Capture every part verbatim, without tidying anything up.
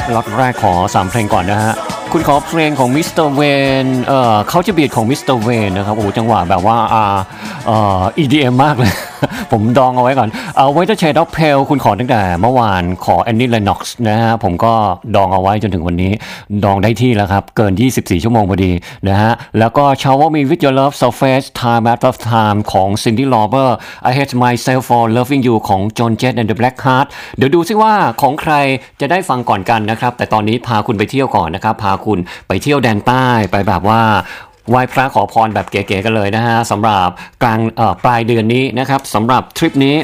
ล็อตแรกขอสามเพลงก่อนนะฮะคุณขอเพลงของมิสเตอร์เวนเอ่อเขาจะบีทของมิสเตอร์เวนนะครับโอ้จังหวะแบบว่าอ่าเอ่อ อี ดี เอ็ม มากเลย ผมดองเอาไว้ก่อนเอาไว้จะเชดออฟเพลคุณขอตั้งแต่เมื่อวานขอแอนนี่เลน็อกซ์นะฮะผมก็ดองเอาไว้จนถึงวันนี้ดองได้ที่แล้วครับเกินยี่สิบสี่ชั่วโมงพอดีนะฮะแล้วก็ Shower Me With Your Love Surface Time After Time ของ Cyndi Lauper I Hate Myself For Loving You ของ Joan Jett and the Blackhearts เดี๋ยวดูซิว่าของใครจะได้ฟังก่อนกันนะครับแต่ตอนนี้พาคุณไปเที่ยวก่อนนะครับพาคุณไปเที่ยวแดนใต้ไปแบบว่าไหว้พระขอพรแบบเก๋ๆกันเลยนะฮะสำหรับกลางปลายเดือนนี้นะครับสำหรับทริปนี้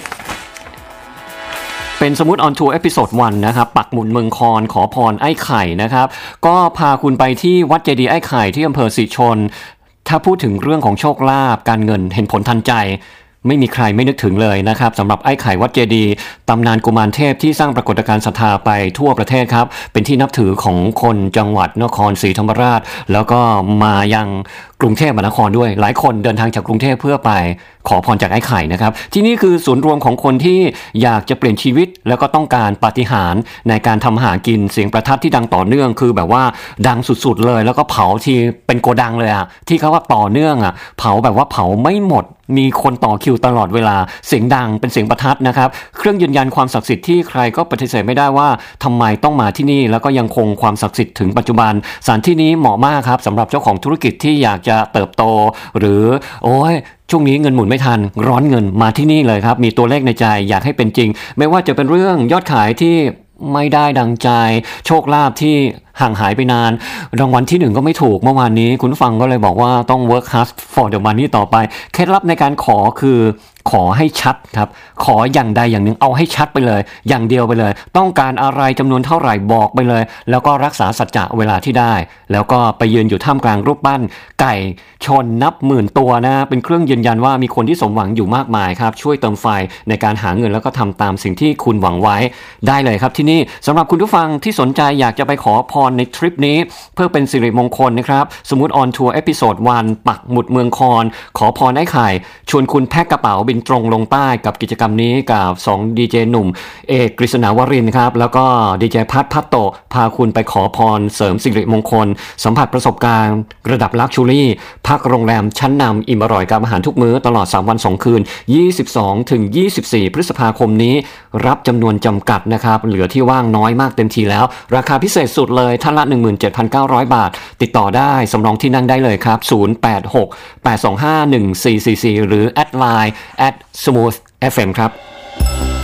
เป็นสมูทออนทัวร์เอพิโซดหนึ่งนะครับปักหมุดเมืองคอนขอพรไอ้ไข่นะครับก็พาคุณไปที่วัดเจดีย์ไอ้ไข่ที่อำเภอศรีชนถ้าพูดถึงเรื่องของโชคลาภการเงินเห็นผลทันใจไม่มีใครไม่นึกถึงเลยนะครับสำหรับไอ้ไข่วัดเจดีย์ตำนานกุมารเทพที่สร้างปรากฏการณ์ศรัทธาไปทั่วประเทศครับเป็นที่นับถือของคนจังหวัดนครศรีธรรมราชแล้วก็มายังกรุงเทพมหานครด้วยหลายคนเดินทางจากกรุงเทพเพื่อไปขอพรจากไอ้ไข่นะครับที่นี่คือศูนย์รวมของคนที่อยากจะเปลี่ยนชีวิตแล้วก็ต้องการปาฏิหาริย์ในการทำหากินเสียงประทัดที่ดังต่อเนื่องคือแบบว่าดังสุดๆเลยแล้วก็เผาที่เป็นโกดังเลยอะที่เขาว่าต่อเนื่องอะเผาแบบว่าเผาไม่หมดมีคนต่อคิวตลอดเวลาเสียงดังเป็นเสียงประทัดนะครับเครื่องยืนยันความศักดิ์สิทธิ์ที่ใครก็ปฏิเสธไม่ได้ว่าทำไมต้องมาที่นี่แล้วก็ยังคงความศักดิ์สิทธิ์ถึงปัจจุบันสถานที่นี้เหมาะมากครับสำหรับเจ้าของธุรกิจที่อยากจะเติบโตหรือโอ้ยช่วงนี้เงินหมุนไม่ทันร้อนเงินมาที่นี่เลยครับมีตัวเลขในใจอยากให้เป็นจริงไม่ว่าจะเป็นเรื่องยอดขายที่ไม่ได้ดังใจโชคลาภที่ห่างหายไปนานรางวัลที่หนึ่งก็ไม่ถูกเมื่อวานนี้คุณฟังก็เลยบอกว่าต้อง work hard for the money ต่อไปเคล็ดลับในการขอคือขอให้ชัดครับขออย่างใดอย่างหนึ่งเอาให้ชัดไปเลยอย่างเดียวไปเลยต้องการอะไรจำนวนเท่าไหร่บอกไปเลยแล้วก็รักษาสัจจะเวลาที่ได้แล้วก็ไปยืนอยู่ท่ามกลางรูปปั้นไก่ชนนับหมื่นตัวนะเป็นเครื่องยืนยันว่ามีคนที่สมหวังอยู่มากมายครับช่วยเติมไฟในการหาเงินแล้วก็ทำตามสิ่งที่คุณหวังไว้ได้เลยครับที่นี่สำหรับคุณผู้ฟังที่สนใจอยากจะไปขอพรในทริปนี้เพื่อเป็นสิริมงคลนะครับสมมุติออนทัวร์เอพิโซดหนึ่งปักหมุดเมืองคอนขอพรไอ้ไข่ชวนคุณแพ็คกระเป๋าบินตรงลงใต้กับกิจกรรมนี้กับสองดีเจหนุ่มเอกกฤษณาวรินทร์ครับแล้วก็ดีเจพัทพัตโตพาคุณไปขอพรเสริมสิริมงคลสัมผัสประสบการณ์ระดับลักชัวรี่พักโรงแรมชั้นนำอิ่มอร่อยกับอาหารทุกมื้อตลอดสามวันสองคืนยี่สิบสองถึงยี่สิบสี่พฤษภาคมนี้รับจำนวนจำกัดนะครับเหลือที่ว่างน้อยมากเต็มทีแล้วราคาพิเศษสุดเลยท่านละ หนึ่งหมื่นเจ็ดพันเก้าร้อย บาทติดต่อได้สำรองที่นั่งได้เลยครับศูนย์ แปด หก แปด สอง ห้า หนึ่ง สี่ สี่ สี่หรือแอดไลน์ แอท สมูท เอฟ เอ็ม ครับ